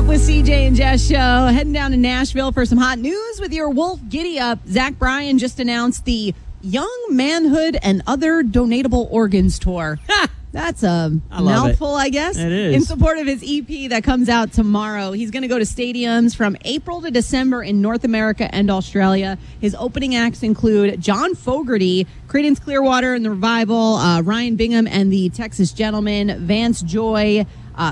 Up with CJ and Jess show. Heading down to Nashville for some hot news with your Wolf Giddy Up. Zach Bryan just announced the Young Manhood and Other Donatable Organs Tour. That's a mouthful, I guess. It is. In support of his EP that comes out tomorrow. He's going to go to stadiums from April to December in North America and Australia. His opening acts include John Fogerty, Creedence Clearwater and the Revival, Ryan Bingham and the Texas Gentlemen, Vance Joy,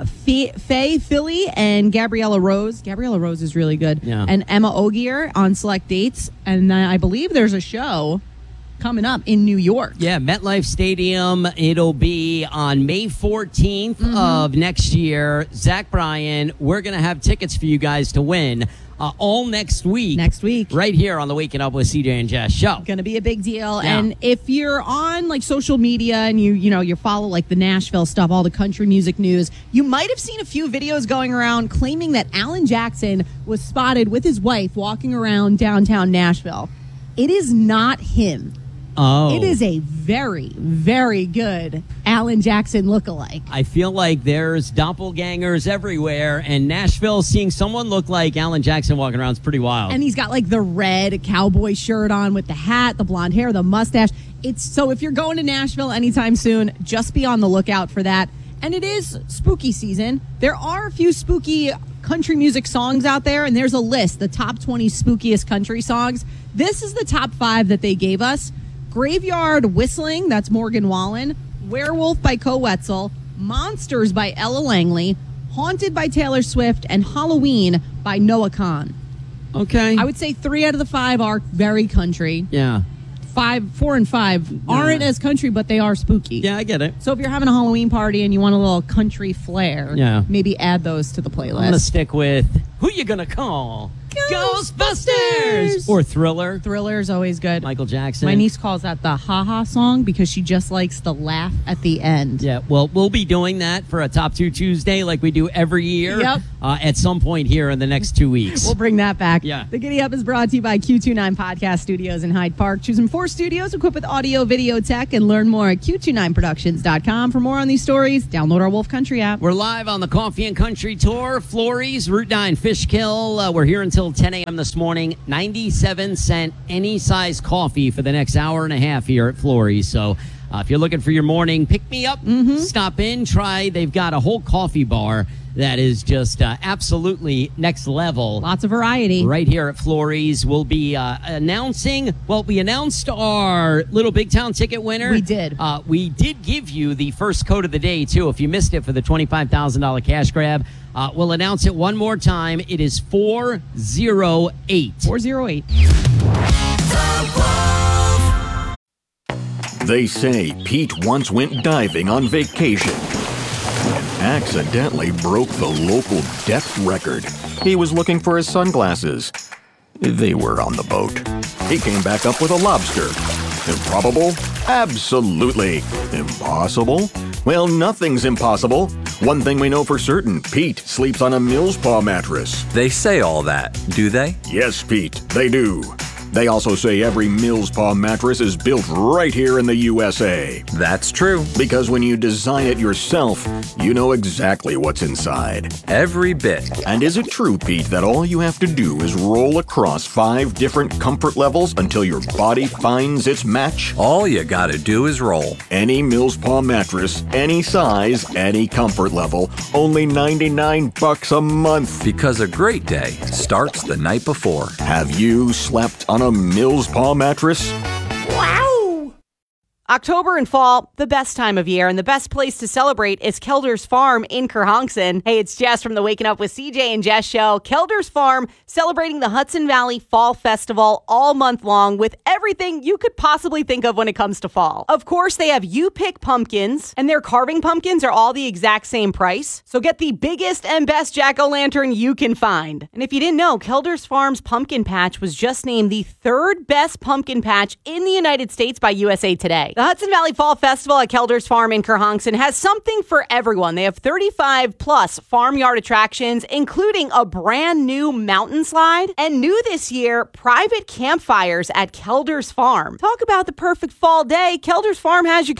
Faye Philly, and Gabriella Rose. Gabriella Rose is really good. Yeah. And Emma Ogier on select dates. And I believe there's a show coming up in New York. Yeah, MetLife Stadium. It'll be on May 14th of next year. Zach Bryan, we're going to have tickets for you guys to win all next week. Next week. Right here on the Waking Up with CJ and Jess show. Going to be a big deal. Yeah. And if you're on like social media and you follow like the Nashville stuff, all the country music news, you might have seen a few videos going around claiming that Alan Jackson was spotted with his wife walking around downtown Nashville. It is not him. Oh. It is a very, very good Alan Jackson lookalike. I feel like there's doppelgangers everywhere, and Nashville, seeing someone look like Alan Jackson walking around is pretty wild. And he's got like the red cowboy shirt on with the hat, the blonde hair, the mustache. So if you're going to Nashville anytime soon, just be on the lookout for that. And it is spooky season. There are a few spooky country music songs out there, and there's a list, the top 20 spookiest country songs. This is the top 5 that they gave us. Graveyard Whistling, that's Morgan Wallen. Werewolf by Co Wetzel. Monsters by Ella Langley. Haunted by Taylor Swift. And Halloween by Noah Kahan. Okay. I would say 3 out of the 5 are very country. Yeah. 4 and 5 aren't as country, but they are spooky. Yeah, I get it. So if you're having a Halloween party and you want a little country flair, maybe add those to the playlist. I'm going to stick with Who You Gonna Call? Ghostbusters! Or Thriller. Thriller's always good. Michael Jackson. My niece calls that the ha-ha song because she just likes the laugh at the end. Yeah, well, we'll be doing that for a Top 2 Tuesday like we do every year. Yep. At some point here in the next 2 weeks. We'll bring that back. Yeah. The Giddy Up is brought to you by Q29 Podcast Studios in Hyde Park. Choose from 4 studios equipped with audio, video, tech, and learn more at Q29productions.com. For more on these stories, download our Wolf Country app. We're live on the Coffee and Country Tour. Florey's, Route 9, Fishkill. We're here until 10 a.m. this morning. 97-cent any size coffee for the next hour and a half here at Florey's. So if you're looking for your morning pick-me-up, stop in, try. They've got a whole coffee bar that is just absolutely next level. Lots of variety. Right here at Florey's. We'll be announcing, we announced our Little Big Town ticket winner. We did. We did give you the first code of the day, too, if you missed it for the $25,000 cash grab. We'll announce it one more time. It is 408. 408. They say Pete once went diving on vacation and accidentally broke the local depth record. He was looking for his sunglasses. They were on the boat. He came back up with a lobster. Improbable? Absolutely. Impossible? Well, nothing's impossible. One thing we know for certain, Pete sleeps on a Mills Paw mattress. They say all that, do they? Yes, Pete, they do. They also say every Mills Paw mattress is built right here in the USA. That's true. Because when you design it yourself, you know exactly what's inside. Every bit. And is it true, Pete, that all you have to do is roll across 5 different comfort levels until your body finds its match? All you gotta do is roll. Any Mills Paw mattress, any size, any comfort level, only $99 a month. Because a great day starts the night before. Have you slept on a Mills Paw mattress? October and fall, the best time of year, and the best place to celebrate is Kelder's Farm in Kerhonkson. Hey, it's Jess from the Waking Up with CJ and Jess show. Kelder's Farm celebrating the Hudson Valley Fall Festival all month long with everything you could possibly think of when it comes to fall. Of course, they have You Pick pumpkins, and their carving pumpkins are all the exact same price. So get the biggest and best jack-o'-lantern you can find. And if you didn't know, Kelder's Farm's pumpkin patch was just named the 3rd best pumpkin patch in the United States by USA Today. The Hudson Valley Fall Festival at Kelder's Farm in Kerhonkson has something for everyone. They have 35 plus farmyard attractions, including a brand new mountain slide, and new this year, private campfires at Kelder's Farm. Talk about the perfect fall day. Kelder's Farm has you covered.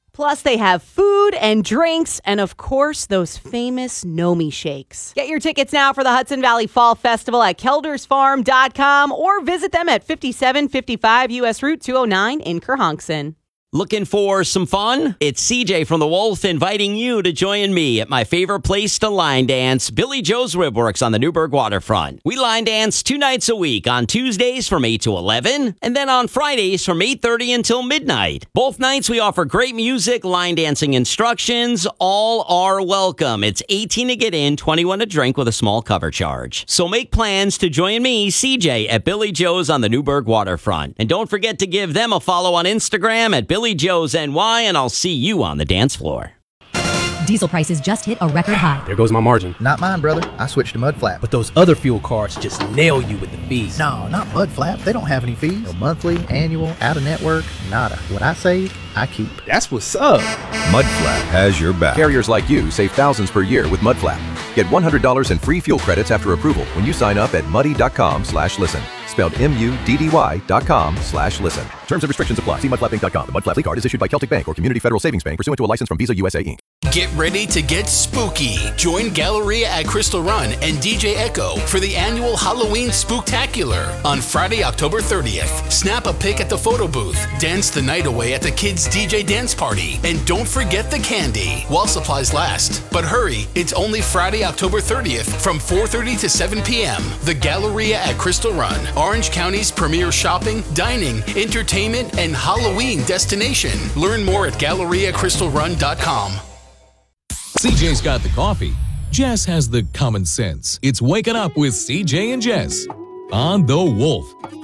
Plus, they have food and drinks and, of course, those famous Nomi shakes. Get your tickets now for the Hudson Valley Fall Festival at keldersfarm.com or visit them at 5755 U.S. Route 209 in Kerhonkson. Looking for some fun? It's CJ from The Wolf inviting you to join me at my favorite place to line dance, Billy Joe's Ribworks on the Newburgh waterfront. We line dance 2 nights a week, on Tuesdays from 8 to 11, and then on Fridays from 8:30 until midnight. Both nights we offer great music, line dancing instructions, all are welcome. It's 18 to get in, 21 to drink with a small cover charge. So make plans to join me, CJ, at Billy Joe's on the Newburgh waterfront. And don't forget to give them a follow on Instagram at Billy Joe's NY, and I'll see you on the dance floor. Diesel prices just hit a record high. There goes my margin. Not mine, brother. I switched to Mudflap. But those other fuel cards just nail you with the fees. No, not Mudflap. They don't have any fees. No monthly, annual, out-of-network, nada. What I save, I keep. That's what's up. Mudflap has your back. Carriers like you save thousands per year with Mudflap. Get $100 in free fuel credits after approval when you sign up at muddy.com/listen. Spelled MUDDY.com/listen. Terms and restrictions apply. See mudflapinc.com. The Mudflap card is issued by Celtic Bank or Community Federal Savings Bank pursuant to a license from Visa USA Inc. Get ready to get spooky. Join Galleria at Crystal Run and DJ Echo for the annual Halloween Spooktacular on Friday, October 30th. Snap a pic at the photo booth, dance the night away at the kids' DJ dance party, and don't forget the candy while supplies last. But hurry, it's only Friday, October 30th from 4:30 to 7 p.m. The Galleria at Crystal Run, Orange County's premier shopping, dining, entertainment, and Halloween destination. Learn more at GalleriaCrystalRun.com. CJ's got the coffee. Jess has the common sense. It's Waking Up with CJ and Jess on The Wolf.